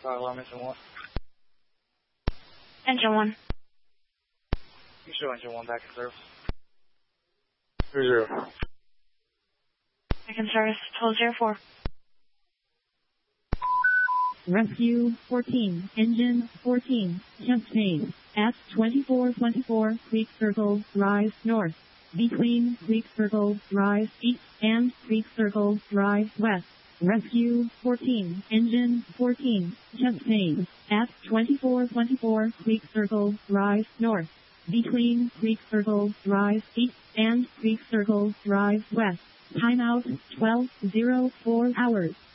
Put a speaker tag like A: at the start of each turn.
A: Fire alarm engine 1.
B: Engine 1.
A: You show engine 1 back in service.
C: 30.
B: Back in service. 1204.
D: Rescue 14, Engine 14, chest phase, at 2424 Creek Circle, Drive North, between Creek Circle, Drive East, and Creek Circle, Drive West. Rescue 14, Engine 14, chest phase, at 2424 Creek Circle, Drive North, between Creek Circle, Drive East, and Creek Circle, Drive West. Timeout 12:04 hours.